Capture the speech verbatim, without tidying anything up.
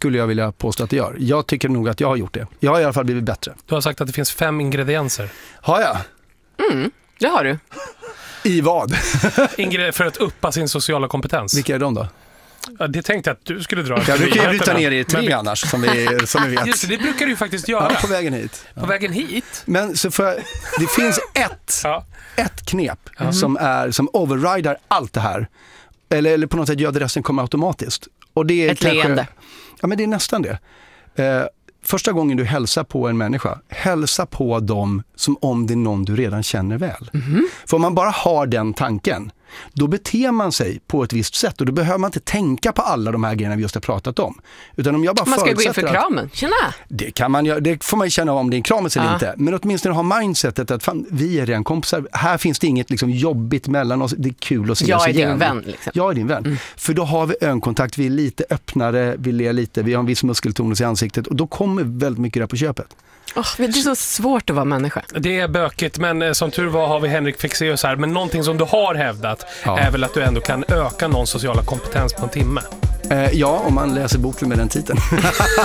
skulle jag vilja påstå att det gör. Jag tycker nog att jag har gjort det. Jag har i alla fall blivit bättre. Du har sagt att det finns fem ingredienser. Har jag? Mm, det har du. I vad? Ingredienser för att uppa sin sociala kompetens. Vilka är de då? Ja, det tänkte jag att du skulle dra. Ja, du kan ju bryta ner i tre Men, annars, som vi, som vi vet. Just det, det brukar du ju faktiskt göra. Ja, på vägen hit. På vägen hit? Men så för, det finns ett, Ja. ett knep som, är, som overrider allt det här. Eller, eller på något sätt gör det resten komma automatiskt. Och det är Ett kanske, leende. Ja, men det är nästan det. Eh, första gången du hälsar på en människa, hälsa på dem som om det är någon du redan känner väl. Mm-hmm. För om man bara har den tanken, då beter man sig på ett visst sätt och då behöver man inte tänka på alla de här grejerna vi just har pratat om. Utan om jag bara man ska gå in för att, kramen. Tjena! Det, kan man, det får man ju känna om det är en kramis eller Ja. inte. Men åtminstone ha mindsetet att fan, vi är redan kompisar. Här finns det inget liksom, jobbigt mellan oss. Det är kul att se Jag oss är igen. din vän. Liksom. Jag är din vän. Mm. För då har vi ögonkontakt, vi är lite öppnare, vi ler lite, vi har en viss muskeltonus i ansiktet och då kommer väldigt mycket där på köpet. Oh, det är så svårt att vara människa. Det är bökigt, men eh, som tur var har vi Henrik Fexeus här. Men någonting som du har hävdat ja. är väl att du ändå kan öka någons sociala kompetens på en timme. Eh, ja, om man läser boken med den titeln.